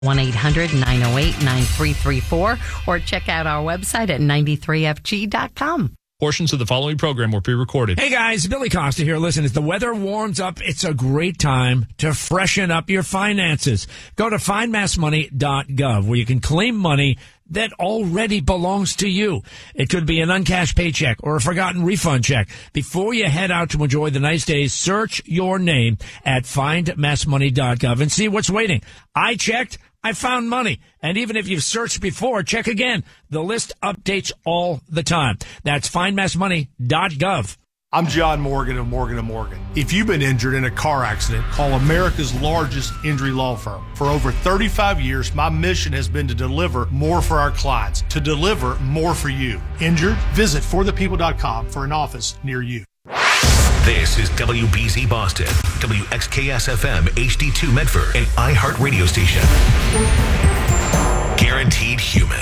1-800-908-9334 or check out our website at 93fg.com. Portions of the following program were pre-recorded. Hey guys, Billy Costa here. Listen, as the weather warms up, it's a great time to freshen up your finances. Go to findmassmoney.gov where you can claim money that already belongs to you. It could be an uncashed paycheck or a forgotten refund check. Before you head out to enjoy the nice days, search your name at findmassmoney.gov and see what's waiting. I checked. I found money. And even if you've searched before, check again. The list updates all the time. That's findmassmoney.gov. I'm John Morgan of Morgan & Morgan. If you've been injured in a car accident, call America's largest injury law firm. For over 35 years, my mission has been to deliver more for our clients, to deliver more for you. Injured? Visit forthepeople.com for an office near you. This is WBZ Boston, WXKS-FM HD2 Medford, an iHeart radio station. Guaranteed human.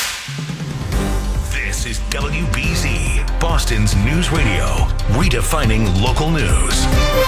This is WBZ, Boston's news radio, redefining local news.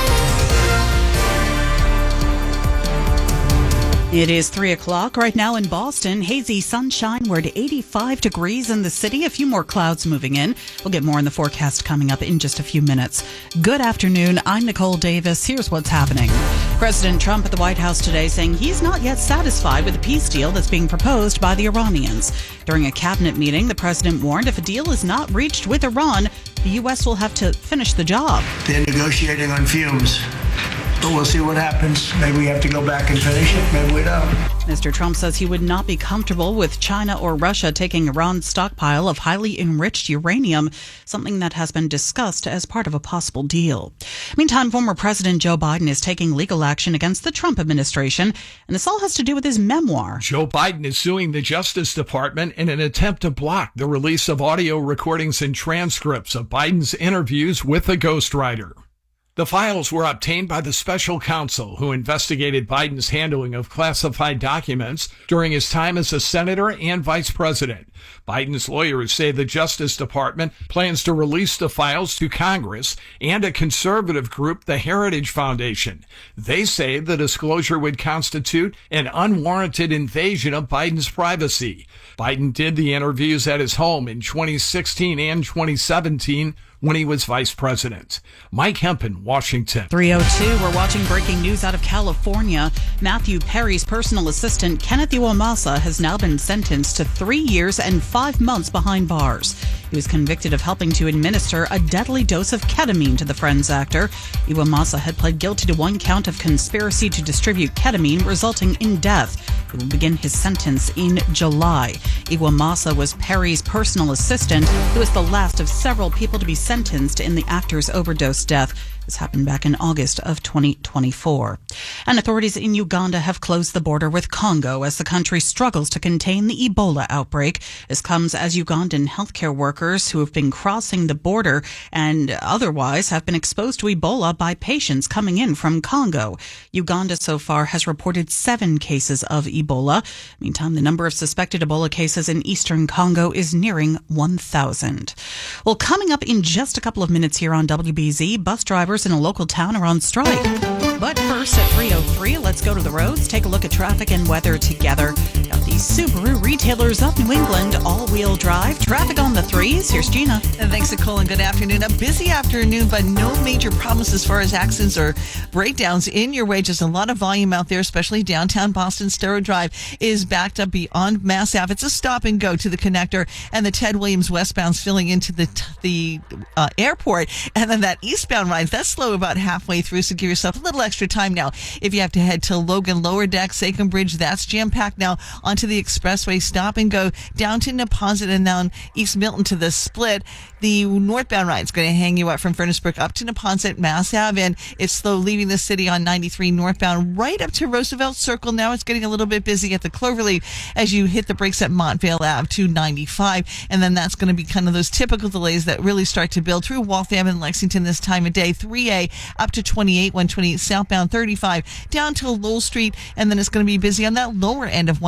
It is 3 o'clock right now in Boston. Hazy sunshine. We're at 85 degrees in the city. A few more clouds moving in. We'll get more in the forecast coming up in just a few minutes. Good afternoon. I'm Nicole Davis. Here's what's happening. President Trump at the White House today saying he's not yet satisfied with the peace deal that's being proposed by the Iranians. During a cabinet meeting, the president warned if a deal is not reached with Iran, the U.S. will have to finish the job. They're negotiating on fumes. But we'll see what happens. Maybe we have to go back and finish it. Maybe we don't. Mr. Trump says he would not be comfortable with China or Russia taking Iran's stockpile of highly enriched uranium, something that has been discussed as part of a possible deal. Meantime, former President Joe Biden is taking legal action against the Trump administration, and this all has to do with his memoir. Joe Biden is suing the Justice Department in an attempt to block the release of audio recordings and transcripts of Biden's interviews with a ghostwriter. The files were obtained by the special counsel who investigated Biden's handling of classified documents during his time as a senator and vice president. Biden's lawyers say the Justice Department plans to release the files to Congress and a conservative group, the Heritage Foundation. They say the disclosure would constitute an unwarranted invasion of Biden's privacy. Biden did the interviews at his home in 2016 and 2017 when he was vice president. Mike Hempen, Washington. 3:02, we're watching breaking news out of California. Matthew Perry's personal assistant, Kenneth Iwamasa, has now been sentenced to 3 years and 5 months behind bars. He was convicted of helping to administer a deadly dose of ketamine to the Friends actor. Iwamasa had pled guilty to 1 count of conspiracy to distribute ketamine, resulting in death. He will begin his sentence in July. Iwamasa was Perry's personal assistant. He was the last of several people to be sentenced in the actor's overdose death. This happened back in August of 2024. And authorities in Uganda have closed the border with Congo as the country struggles to contain the Ebola outbreak. This comes as Ugandan healthcare workers who have been crossing the border and otherwise have been exposed to Ebola by patients coming in from Congo. Uganda so far has reported 7 cases of Ebola. Meantime, the number of suspected Ebola cases in eastern Congo is nearing 1,000. Well, coming up in just a couple of minutes here on WBZ, bus drivers in a local town are on strike. But first, at 3:03, let's go to the roads, take a look at traffic and weather together. Got these Subaru retailers of New England, all-wheel drive. Traffic on the 3s. Here's Gina. And thanks, Nicole, and good afternoon. A busy afternoon, but no major problems as far as accidents or breakdowns in your way. Just a lot of volume out there, especially downtown Boston. Storrow Drive is backed up beyond Mass Ave. It's a stop and go to the connector, and the Ted Williams westbound's filling into the airport. And then that eastbound ride, that's slow about halfway through, so give yourself a little extra time now. If you have to head to Logan, Lower Deck, Sachem Bridge, that's jam-packed now onto the expressway. Stop and go down to Neponset and down East Milton to the split. The northbound ride is going to hang you up from Furnace Brook up to Neponset, Mass Ave, and it's slow leaving the city on 93 northbound right up to Roosevelt Circle. Now it's getting a little bit busy at the Cloverleaf as you hit the brakes at Montvale Ave to 95, and then that's going to be kind of those typical delays that really start to build through Waltham and Lexington this time of day. 3A up to 28, 128 southbound 35 down to Lowell Street, and then it's going to be busy on that lower end of 128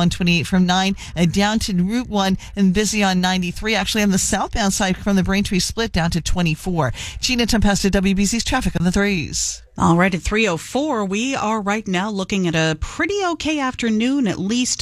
late from 9 down to Route 1 and busy on 93. Actually, on the southbound side from the Braintree split down to 24. Gina Tempesta, WBZ's traffic on the 3s. All right, at 3:04, we are right now looking at a pretty okay afternoon, at least